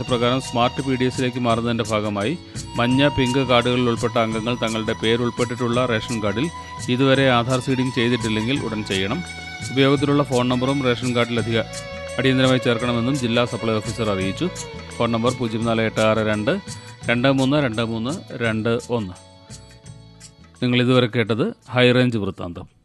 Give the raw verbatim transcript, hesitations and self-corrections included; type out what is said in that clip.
നിർദ്ദേശപ്രകാരം smart P D എസിലേക്ക് മാറുന്നതിൻ്റെ ഭാഗമായി മഞ്ഞ പിങ്ക് കാർഡുകളിൽ ഉൾപ്പെട്ട അംഗങ്ങൾ തങ്ങളുടെ പേരുൾപ്പെട്ടിട്ടുള്ള റേഷൻ കാർഡിൽ ഇതുവരെ ആധാർ സീഡിംഗ് ചെയ്തിട്ടില്ലെങ്കിൽ ഉടൻ ചെയ്യണം. ഉപയോഗത്തിലുള്ള ഫോൺ നമ്പറും റേഷൻ കാർഡിൽ അധിക അടിയന്തരമായി ചേർക്കണമെന്നും ജില്ലാ സപ്ലൈ ഓഫീസർ അറിയിച്ചു. ഫോൺ നമ്പർ പൂജ്യം നാല് എട്ട് ആറ് രണ്ട് രണ്ട് മൂന്ന് രണ്ട് മൂന്ന് രണ്ട് ഒന്ന്. നിങ്ങൾ ഇതുവരെ കേട്ടത് ഹൈറേഞ്ച് വൃത്താന്തം.